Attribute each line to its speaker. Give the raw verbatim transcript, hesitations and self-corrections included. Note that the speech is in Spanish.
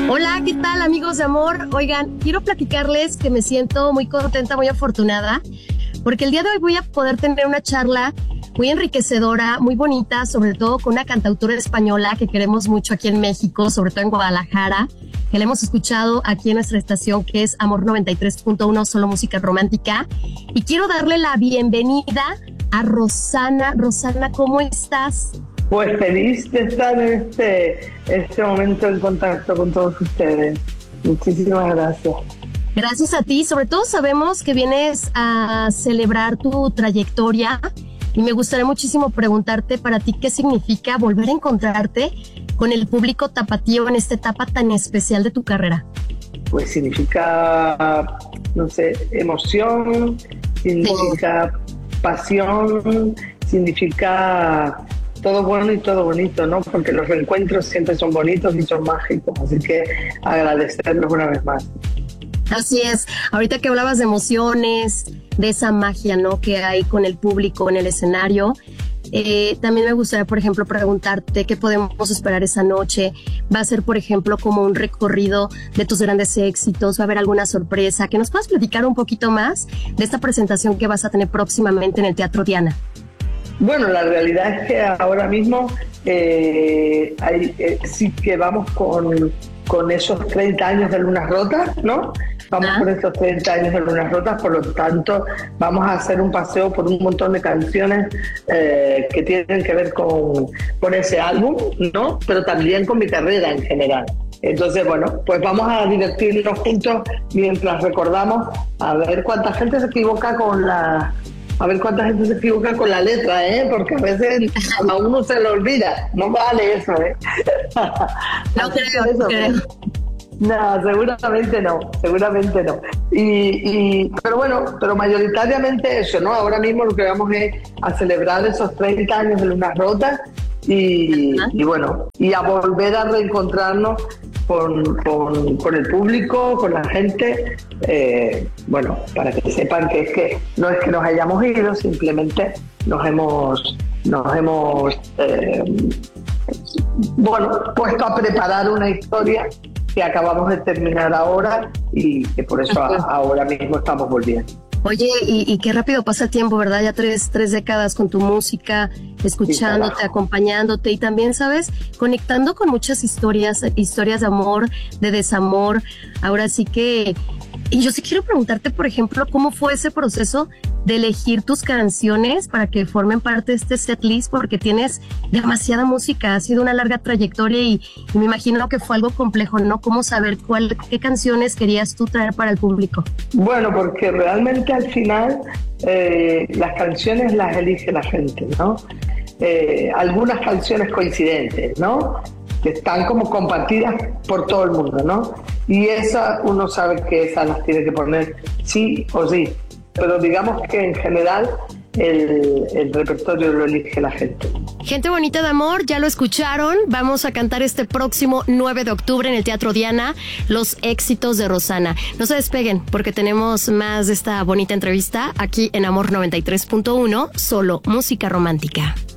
Speaker 1: Hola, ¿qué tal, amigos de Amor? Oigan, quiero platicarles que me siento muy contenta, muy afortunada, porque el día de hoy voy a poder tener una charla muy enriquecedora, muy bonita, sobre todo con una cantautora española que queremos mucho aquí en México, sobre todo en Guadalajara, que la hemos escuchado aquí en nuestra estación, que es Amor noventa y tres punto uno, solo música romántica. Y quiero darle la bienvenida a Rosana. Rosana, ¿cómo estás?
Speaker 2: Pues feliz de estar en este, este momento en contacto con todos ustedes. Muchísimas gracias.
Speaker 1: Gracias a ti. Sobre todo sabemos que vienes a celebrar tu trayectoria y me gustaría muchísimo preguntarte para ti qué significa volver a encontrarte con el público tapatío en esta etapa tan especial de tu carrera.
Speaker 2: Pues significa, no sé, emoción, significa sí. pasión, significa todo bueno y todo bonito, ¿no? Porque los reencuentros siempre son bonitos y son mágicos, así que agradecerlos una vez más.
Speaker 1: Así es. Ahorita que hablabas de emociones, de esa magia, ¿no?, que hay con el público en el escenario, eh, también me gustaría, por ejemplo, preguntarte qué podemos esperar esa noche. ¿Va a ser, por ejemplo, como un recorrido de tus grandes éxitos? ¿Va a haber alguna sorpresa? ¿Que nos puedas platicar un poquito más de esta presentación que vas a tener próximamente en el Teatro Diana?
Speaker 2: Bueno, la realidad es que ahora mismo eh, hay, eh, sí que vamos con, con esos treinta años de Lunas Rotas, ¿no? Vamos ah. con esos treinta años de Lunas Rotas, por lo tanto vamos a hacer un paseo por un montón de canciones eh, que tienen que ver con, con ese álbum, ¿no? Pero también con mi carrera en general. Entonces, bueno, pues vamos a divertirnos juntos mientras recordamos a ver cuánta gente se equivoca con la... A ver cuánta gente se equivoca con la letra, ¿eh? Porque a veces a uno se le olvida. No vale eso, ¿eh?
Speaker 1: No creo, eso, creo.
Speaker 2: No, seguramente no, seguramente no. Y, y, pero bueno, pero mayoritariamente eso, ¿no? Ahora mismo lo que vamos es a celebrar esos treinta años de Lunas Rotas y, y bueno, y a volver a reencontrarnos con, con, con el público, con la gente, eh, bueno, para que sepan que es que no es que nos hayamos ido, simplemente nos hemos, nos hemos eh, bueno, puesto a preparar una historia que acabamos de terminar ahora y que por eso a, ahora mismo estamos volviendo.
Speaker 1: Oye, y, y qué rápido pasa el tiempo, ¿verdad? Ya tres, tres décadas con tu música, escuchándote, sí, acompañándote y también, ¿sabes?, conectando con muchas historias, historias de amor, de desamor. Ahora sí que... Y yo sí quiero preguntarte, por ejemplo, ¿cómo fue ese proceso de elegir tus canciones para que formen parte de este setlist? Porque tienes demasiada música, ha sido una larga trayectoria y, y me imagino que fue algo complejo, ¿no? ¿Cómo saber cuál, qué canciones querías tú traer para el público?
Speaker 2: Bueno, porque realmente al final eh, las canciones las elige la gente, ¿no? Eh, algunas canciones coincidentes, ¿no?, que están como compartidas por todo el mundo, ¿no? Y esa uno sabe que esas las tiene que poner sí o sí. Pero digamos que en general el, el repertorio lo elige la gente.
Speaker 1: Gente bonita de amor, ya lo escucharon. Vamos a cantar este próximo nueve de octubre en el Teatro Diana los éxitos de Rosana. No se despeguen porque tenemos más de esta bonita entrevista aquí en Amor noventa y tres punto uno, solo música romántica.